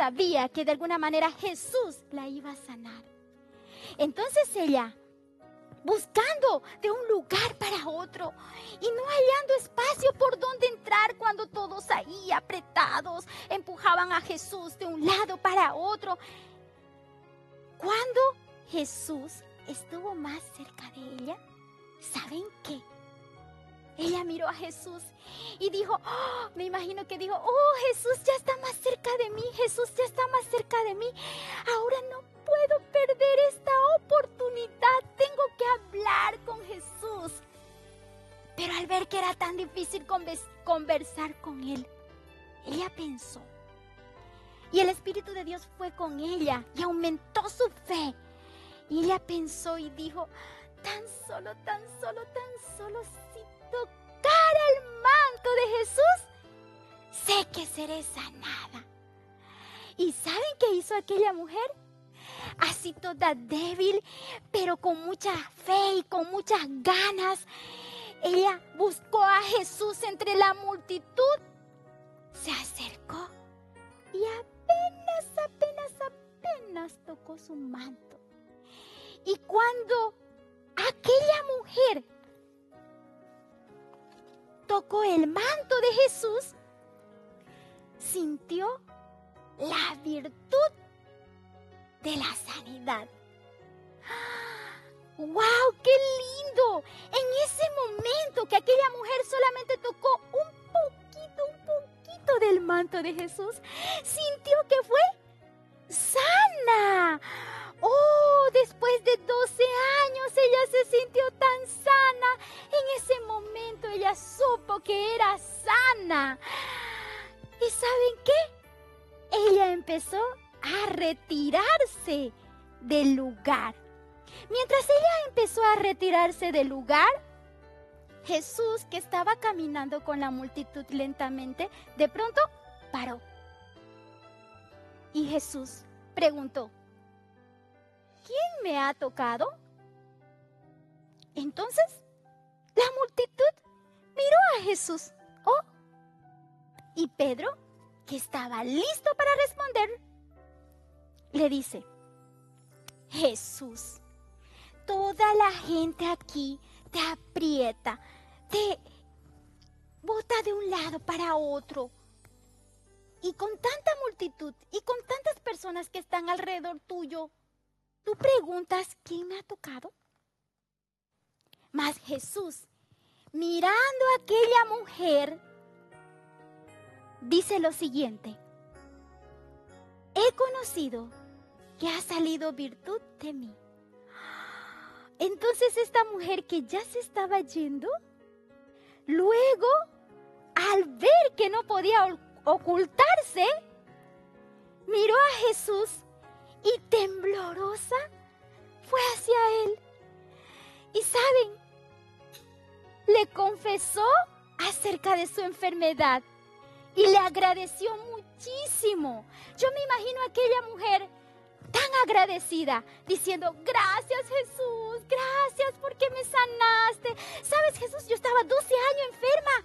sabía que de alguna manera Jesús la iba a sanar. Entonces ella, buscando de un lugar para otro y no hallando espacio por donde entrar cuando todos ahí apretados empujaban a Jesús de un lado para otro. Cuando Jesús estuvo más cerca de ella, ¿saben qué? Ella miró a Jesús y dijo, me imagino que dijo, Jesús ya está más cerca de mí, Jesús ya está más cerca de mí. Ahora no puedo perder esta oportunidad, tengo que hablar con Jesús. Pero al ver que era tan difícil conversar con él, ella pensó. Y el Espíritu de Dios fue con ella y aumentó su fe. Y ella pensó y dijo, tan solo si tocara el manto de Jesús, sé que seré sanada. ¿Y saben qué hizo aquella mujer? Así toda débil, pero con mucha fe y con muchas ganas, ella buscó a Jesús entre la multitud, se acercó y apenas tocó su manto. Y cuando aquella mujer tocó el manto de Jesús, sintió la virtud de la sanidad. ¡Wow! ¡Qué lindo! En ese momento que aquella mujer solamente tocó un poquito del manto de Jesús, sintió que fue sana. Después de 12 años ella se sintió tan sana. En ese momento ella supo que era sana. ¿Y saben qué? Ella empezó a retirarse del lugar. Mientras ella empezó a retirarse del lugar, Jesús, que estaba caminando con la multitud lentamente, de pronto paró. Y Jesús preguntó, ¿quién me ha tocado? Entonces, la multitud miró a Jesús. Y Pedro, que estaba listo para responder, le dice, Jesús, toda la gente aquí te aprieta, te bota de un lado para otro. Y con tanta multitud y con tantas personas que están alrededor tuyo, ¿tú preguntas quién me ha tocado? Mas Jesús, mirando a aquella mujer, dice lo siguiente, he conocido que ha salido virtud de mí. Entonces esta mujer que ya se estaba yendo, luego, al ver que no podía ocultarse, miró a Jesús y temblorosa fue hacia él. Y ¿saben? Le confesó acerca de su enfermedad y le agradeció muchísimo. Yo me imagino a aquella mujer tan agradecida, diciendo, gracias Jesús, gracias porque me sanaste. ¿Sabes, Jesús? Yo estaba 12 años enferma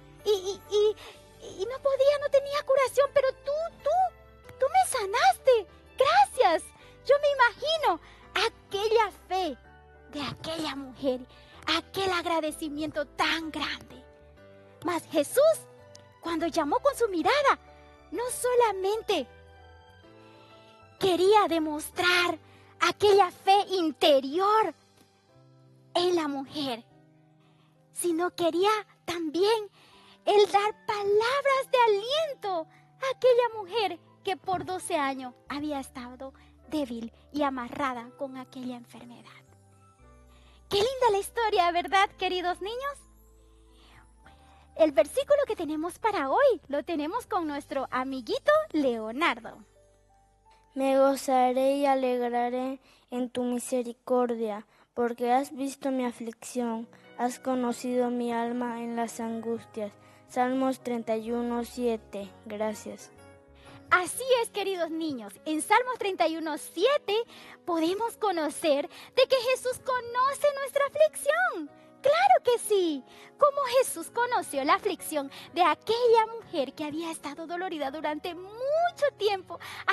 y no podía, no tenía curación, pero tú me sanaste. Gracias. Yo me imagino aquella fe de aquella mujer, aquel agradecimiento tan grande. Mas Jesús, cuando llamó con su mirada, no solamente quería demostrar aquella fe interior en la mujer, sino quería también el dar palabras de aliento a aquella mujer que por 12 años había estado débil y amarrada con aquella enfermedad. Qué linda la historia, ¿verdad, queridos niños? El versículo que tenemos para hoy lo tenemos con nuestro amiguito Leonardo. Me gozaré y alegraré en tu misericordia, porque has visto mi aflicción, has conocido mi alma en las angustias. Salmos 31:7. Gracias. Así es, queridos niños. En Salmos 31:7 podemos conocer de que Jesús conoce nuestra aflicción. Claro que sí. Como Jesús conoció la aflicción de aquella mujer que había estado dolorida durante mucho tiempo,